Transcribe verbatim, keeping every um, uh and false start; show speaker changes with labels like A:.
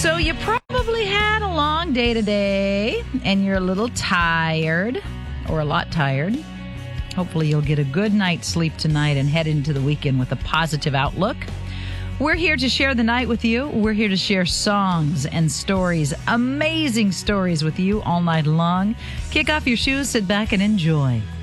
A: So you probably had a long day today and you're a little tired or a lot tired. Hopefully you'll get a good night's sleep tonight and head into the weekend with a positive outlook. We're here to share the night with you. We're here to share songs and stories, amazing stories with you all night long. Kick off your shoes, sit back and enjoy.